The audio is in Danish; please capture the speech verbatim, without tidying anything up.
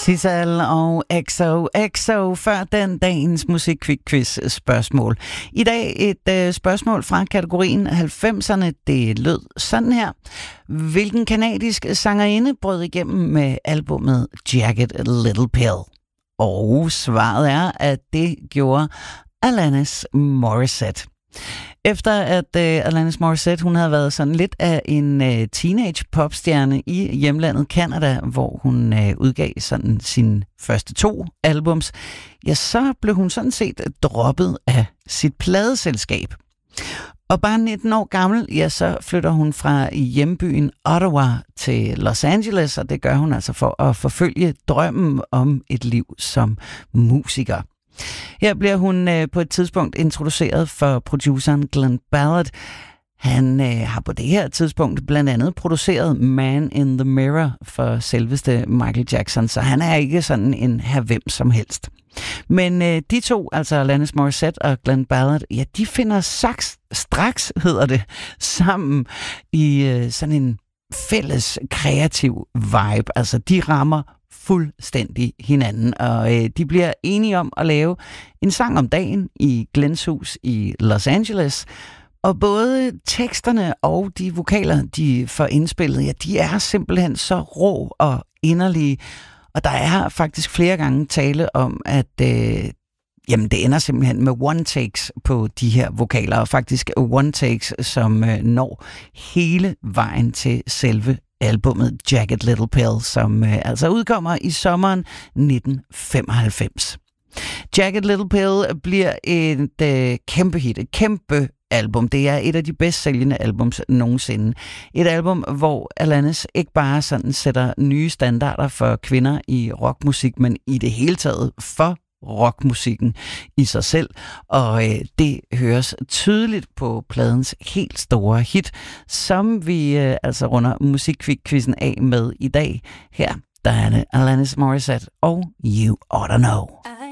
Sissel og X O X O før den dagens musikquiz spørgsmål. I dag et øh, spørgsmål fra kategorien halvfemserne. Det lød sådan her. Hvilken kanadisk sangerinde brød igennem med albumet Jagged Little Pill? Og svaret er, at det gjorde Alanis Morissette. Efter at uh, Alanis Morissette, hun havde været sådan lidt af en uh, teenage popstjerne i hjemlandet Canada, hvor hun uh, udgav sådan sine første to albums, ja, så blev hun sådan set droppet af sit pladeselskab. Og bare nitten år gammel, ja, så flytter hun fra hjembyen Ottawa til Los Angeles, og det gør hun altså for at forfølge drømmen om et liv som musiker. Her bliver hun øh, på et tidspunkt introduceret for produceren Glen Ballard. Han øh, har på det her tidspunkt blandt andet produceret Man in the Mirror for selveste Michael Jackson, så han er ikke sådan en her hvem som helst. Men øh, de to, altså Alanis Morissette og Glen Ballard, ja, de finder saks, straks, hedder det, sammen i øh, sådan en fælles kreativ vibe. Altså, de rammer fuldstændig hinanden, og øh, de bliver enige om at lave en sang om dagen i Glens hus i Los Angeles. Og både teksterne og de vokaler, de får indspillet, ja, de er simpelthen så rå og inderlige. Og der er faktisk flere gange tale om, at øh, jamen, det ender simpelthen med one takes på de her vokaler, og faktisk one takes, som øh, når hele vejen til selve albumet Jagged Little Pill, som øh, altså udkommer i sommeren nitten femoghalvfems. Jagged Little Pill bliver et øh, kæmpe hit, et kæmpe album. Det er et af de bedst sælgende albums nogensinde. Et album, hvor Alanis ikke bare sådan sætter nye standarder for kvinder i rockmusik, men i det hele taget for rockmusikken i sig selv, og øh, det høres tydeligt på pladens helt store hit, som vi øh, altså runder musikquizzen af med i dag. Her, der er det Alanis Morissette og You Oughta Know.